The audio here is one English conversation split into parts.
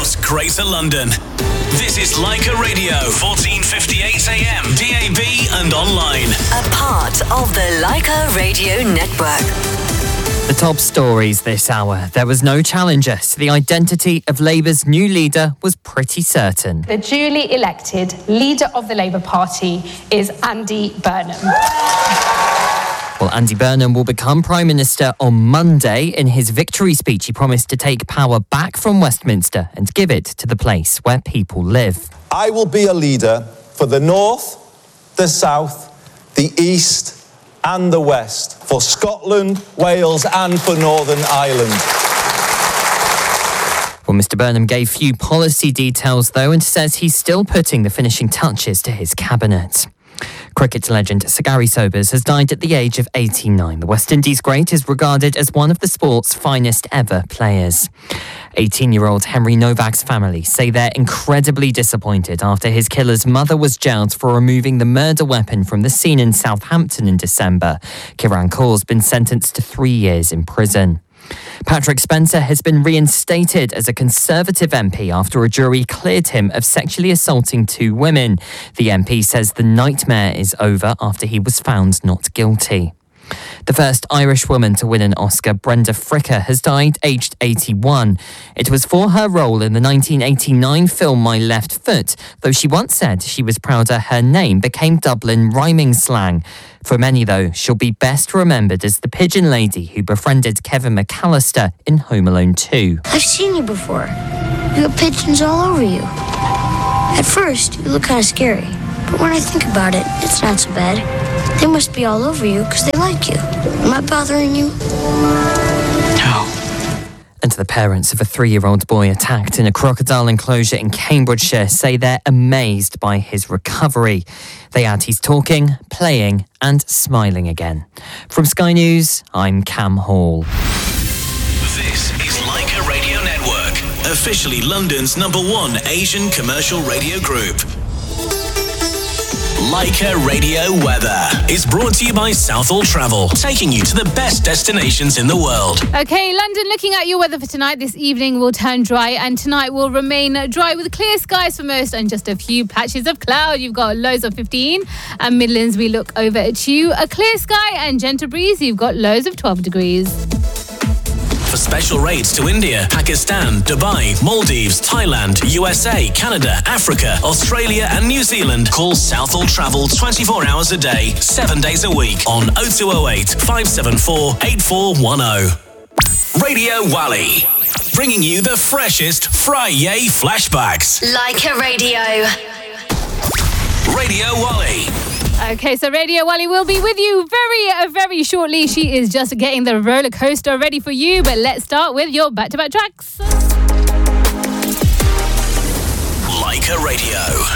across Greater London. This is Leica Radio, 1458 AM, DAB and online. A part of the Leica Radio Network. The top stories this hour. There was no challenger, so the identity of Labour's new leader was pretty certain. The duly elected leader of the Labour Party is Andy Burnham. Well, Andy Burnham will become Prime Minister on Monday. In his victory speech, he promised to take power back from Westminster and give it to the place where people live. I will be a leader for the North, the South, the East and the West, for Scotland, Wales and for Northern Ireland. Well, Mr Burnham gave few policy details, though, and says he's still putting the finishing touches to his cabinet. Cricket legend Sir Gary Sobers has died at the age of 89. The West Indies great is regarded as one of the sport's finest ever players. 18-year-old Henry Novak's family say they're incredibly disappointed after his killer's mother was jailed for removing the murder weapon from the scene in Southampton in December. Kiran Kaur's been sentenced to 3 years in prison. Patrick Spencer has been reinstated as a Conservative MP after a jury cleared him of sexually assaulting 2 women. The MP says the nightmare is over after he was found not guilty. The first Irish woman to win an Oscar, Brenda Fricker, has died aged 81. It was for her role in the 1989 film My Left Foot, though she once said she was prouder her name became Dublin rhyming slang. For many, though, she'll be best remembered as the pigeon lady who befriended Kevin McAllister in Home Alone 2. I've seen you before. You have pigeons all over you. At first, you look kind of scary, but when I think about it, it's not so bad. They must be all over you because they like you. Am I bothering you? No. And the parents of a 3-year-old boy attacked in a crocodile enclosure in Cambridgeshire say they're amazed by his recovery. They add he's talking, playing and smiling again. From Sky News, I'm Cam Hall. This is Leica Radio Network, officially London's #1 Asian commercial radio group. Leica Radio Weather is brought to you by Southall Travel, taking you to the best destinations in the world. Okay, London, looking at your weather for tonight. This evening will turn dry and tonight will remain dry with clear skies for most and just a few patches of cloud. You've got lows of 15 and Midlands we look over at you. A clear sky and gentle breeze. You've got lows of 12 degrees. For special rates to India, Pakistan, Dubai, Maldives, Thailand, USA, Canada, Africa, Australia and New Zealand, call Southall Travel 24 hours a day, 7 days a week on 0208 574 8410. Radio Wally, bringing you the freshest Friday flashbacks. Leica Radio. Radio Wally. Okay, so Radio Wally will be with you very shortly. She is just getting the roller coaster ready for you. But let's start with your back-to-back tracks. Leica Radio.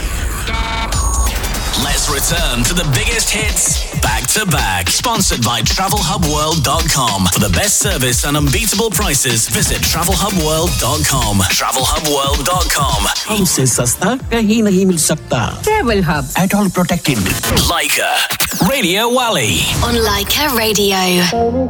Let's return to the biggest hits back to back. Sponsored by TravelHubWorld.com. For the best service and unbeatable prices, visit TravelHubWorld.com. TravelHubWorld.com. हमसे सस्ता कहीं नहीं मिल सकता. Travel Hub. At all protected. Leica Radio Wally On Leica Radio.